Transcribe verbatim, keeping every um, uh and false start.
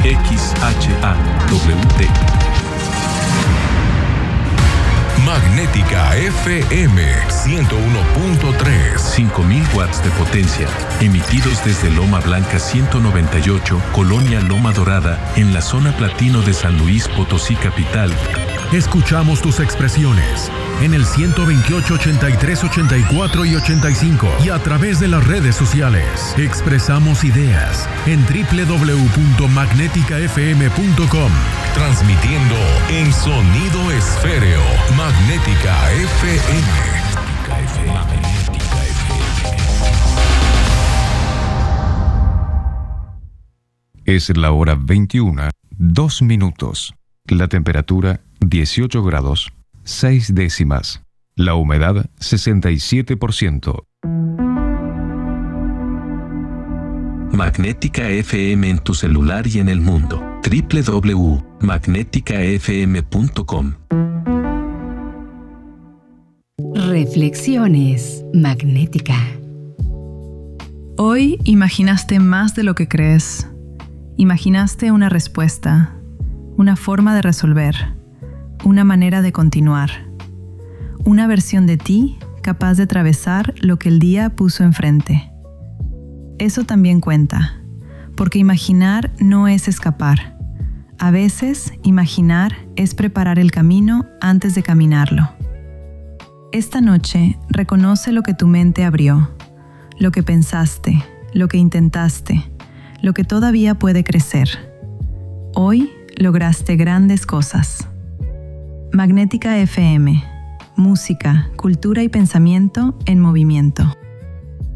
X H A W T. Magnética F M ciento uno punto tres. cinco mil watts de potencia, emitidos desde Loma Blanca ciento noventa y ocho, Colonia Loma Dorada, en la zona platino de San Luis Potosí capital. Escuchamos tus expresiones en el ciento veintiocho, ochenta y tres, ochenta y cuatro y ochenta y cinco y a través de las redes sociales. Expresamos ideas en doble u doble u doble u punto magnética f m punto com. Transmitiendo en sonido esféreo. Magnética F M. Magnética F M. Es la hora veintiuna, dos minutos. La temperatura dieciocho grados, seis décimas. La humedad sesenta y siete por ciento. Magnética F M en tu celular y en el mundo. doble u doble u doble u punto magnética f m punto com. Reflexiones Magnética. Hoy imaginaste más de lo que crees. Imaginaste una respuesta, una forma de resolver, una manera de continuar, una versión de ti capaz de atravesar lo que el día puso enfrente. Eso también cuenta, porque imaginar no es escapar. A veces, imaginar es preparar el camino antes de caminarlo. Esta noche, reconoce lo que tu mente abrió, lo que pensaste, lo que intentaste, lo que todavía puede crecer. Hoy lograste grandes cosas. Magnética F M. Música, cultura y pensamiento en movimiento.